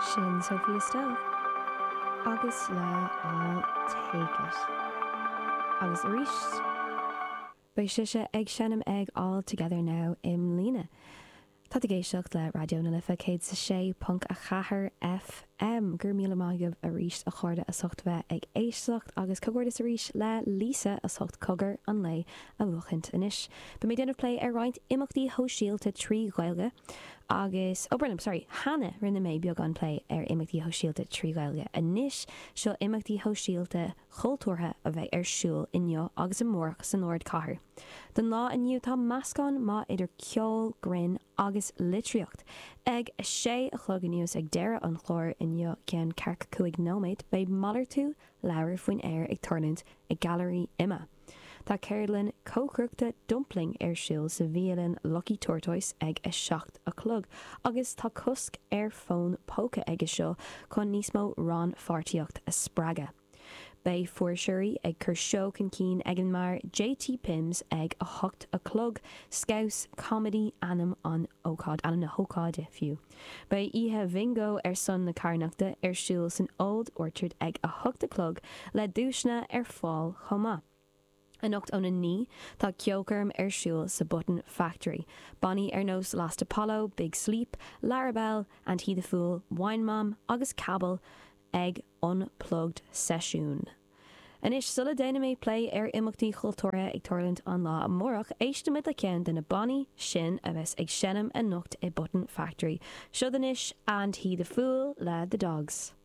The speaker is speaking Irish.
Sin Sophia Stowe agus le I'll Take It agus arís Bei siise ag seanam ag All Together Now im lína. Tá a géisiocht le radio na lifa céad sa sé punk a chathair FM gur míle maigeh a ríist a chuirde a socht bheith ag éisteacht agus cogúir is a ríist le lísa a socht cogur an lei a bhuachint inis. Ba mé déanamh play ar roiint imachtaí hóisialta trí ghailge agus Hannah rinne mé beag an play ar imachtaí hóisialta trí ghailge a níis seo imachtaí hóisialta chultúrtha a bheith ar siúl inneo agus an mórach san Lord Cahir. Den lá aniu tá mascán má idir ceol grin agus litriocht ag a sé a chlog anius ag deire an chlór inneo cean carc cuaig nóméid bei malar tú leabhar faoin air ag tarnant ag gallery Imma. Tá Caroline cócruachta dumpling ar siúl sa bhíolann Lucky Tortoise ag a seacht a clog agus tá cusc ar fón póca ag seo chun níos mó rán fartíocht a spraga. Bei fuairseoirí ag chur seo chun cín ag an mar JT Pims ag a hocht a clog scaus comedy anam an ócád anam na hócáide fiú. Bei ihe vingo ar son na carnachta ar siúl san Old Orchard ag a hocht a clog le dúisna ar fáil chomá. Anocht ón ní tá ceolcarm ar siúl sa Button Factory. Bonnie ar nós Last Apollo, Big Sleep, Larabelle, and He the Fool, Wine Mom agus Cabal ag unplugged sesiún. Anis sulla déine mé play ar imachtaí chultúrtha ag tarlaint an lá mórach éistimid le ceann den na Bonnie sin a bheits ag seanam a nocht i Button Factory. Seo danis and He the Fool le The Dogs.